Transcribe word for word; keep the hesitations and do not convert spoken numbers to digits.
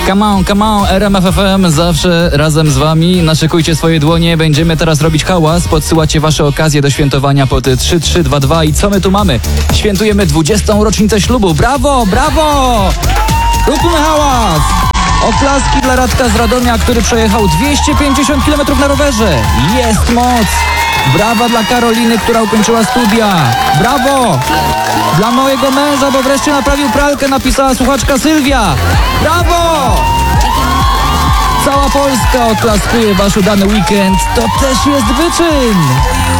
Come on, come on, R M F F M, zawsze razem z wami. Naszykujcie swoje dłonie, będziemy teraz robić hałas. Podsyłacie wasze okazje do świętowania pod trzy trzy dwa dwa. I co my tu mamy? Świętujemy dwudziestą rocznicę ślubu. Brawo, brawo! Róbmy hałas! Oklaski dla Radka z Radomia, który przejechał dwieście pięćdziesiąt kilometrów na rowerze. Jest moc! Brawa dla Karoliny, która ukończyła studia. Brawo! Dla mojego męża, bo wreszcie naprawił pralkę, napisała słuchaczka Sylwia. Brawo! Cała Polska oklaskuje wasz udany weekend. To też jest wyczyn.